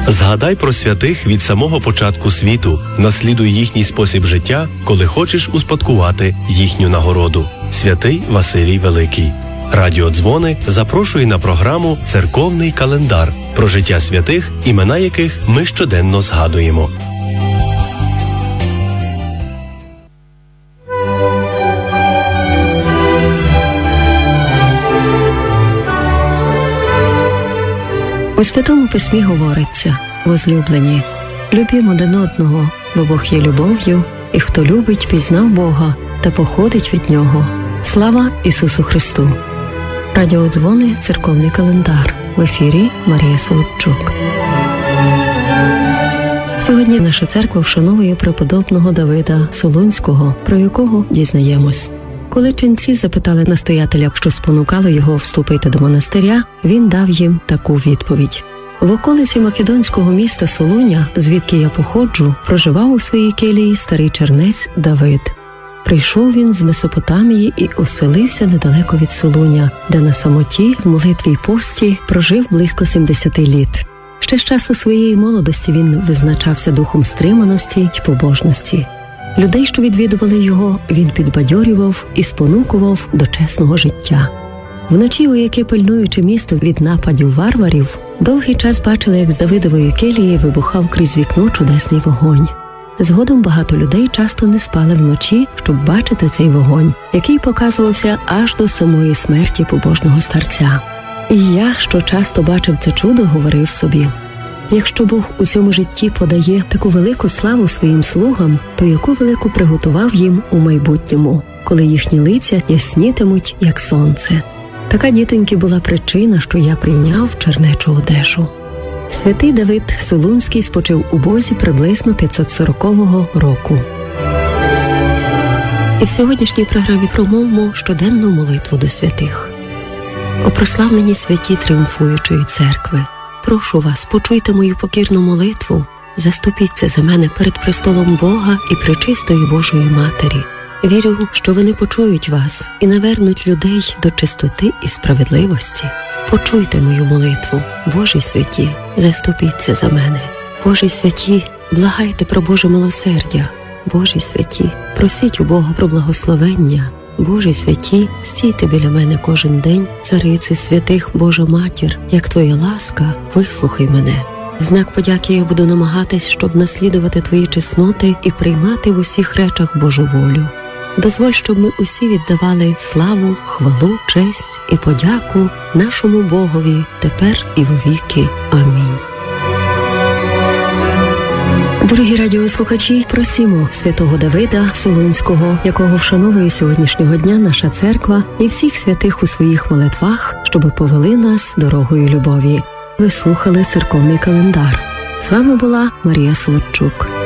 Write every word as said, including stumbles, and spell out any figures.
Згадай про святих від самого початку світу, наслідуй їхній спосіб життя, коли хочеш успадкувати їхню нагороду. Святий Василій Великий. Радіо Дзвони запрошує на програму «Церковний календар» про життя святих, імена яких ми щоденно згадуємо. У Святому Письмі говориться: «Возлюблені, любімо один одного, бо Бог є любов'ю, і хто любить, пізнав Бога та походить від Нього. Слава Ісусу Христу!» Радіо Дзвони, церковний календар. В ефірі Марія Солодчук. Сьогодні наша церква вшановує преподобного Давида Солунського, про якого дізнаємось. Коли ченці запитали настоятеля, що спонукало його вступити до монастиря, він дав їм таку відповідь. В околиці македонського міста Солуня, звідки я походжу, проживав у своїй келії старий чернець Давид. Прийшов він з Месопотамії і оселився недалеко від Солуня, де на самоті, в молитві й пості прожив близько сімдесят літ. Ще з часу своєї молодості він визначався духом стриманості й побожності. Людей, що відвідували його, він підбадьорював і спонукував до чесного життя. Вночі вояки, пильнуючи місто від нападів варварів, довгий час бачили, як з Давидової келії вибухав крізь вікно чудесний вогонь. Згодом багато людей часто не спали вночі, щоб бачити цей вогонь, який показувався аж до самої смерті побожного старця. І я, що часто бачив це чудо, говорив собі: якщо Бог у цьому житті подає таку велику славу своїм слугам, то яку велику приготував їм у майбутньому, коли їхні лиця яснітимуть, як сонце. Така, дітоньки, була причина, що я прийняв чернечу одежу. Святий Давид Солунський спочив у Бозі приблизно п'ятсот сорокового року. І в сьогоднішній програмі промовимо щоденну молитву до святих. О прославлені святі тріумфуючої церкви, прошу вас, почуйте мою покірну молитву, заступіться за мене перед престолом Бога і пречистої Божої Матері. Вірю, що вони почують вас і навернуть людей до чистоти і справедливості. Почуйте мою молитву, Божі святі, заступіться за мене. Божі святі, благайте про Боже милосердя. Божі святі, просіть у Бога про благословення. Божі святі, стійте біля мене кожен день, цариці святих, Божа Матір, як Твоя ласка, вислухай мене. В знак подяки я буду намагатись, щоб наслідувати Твої чесноти і приймати в усіх речах Божу волю. Дозволь, щоб ми усі віддавали славу, хвалу, честь і подяку нашому Богові тепер і вовіки. Амінь. Дорогі радіослухачі, просимо святого Давида Солунського, якого вшановує сьогоднішнього дня наша церква, і всіх святих у своїх молитвах, щоб повели нас дорогою любові. Ви слухали церковний календар. З вами була Марія Солодчук.